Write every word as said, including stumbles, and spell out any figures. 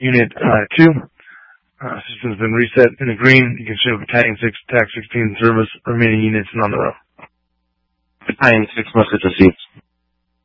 Unit uh, two. Uh, system's been reset in the green. You can show Battalion six, Tac sixteen service, remaining units non the row. Battalion six message received.